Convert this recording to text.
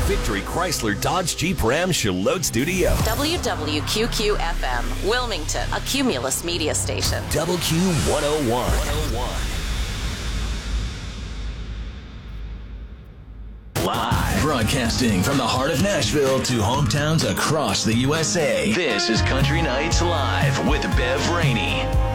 Victory Chrysler Dodge Jeep Ram Charlotte Studio. WWQQ-FM, Wilmington, a Cumulus media station. WQ101. Live. Broadcasting from the heart of Nashville to hometowns across the USA. This is Country Nights Live with Bev Rainey.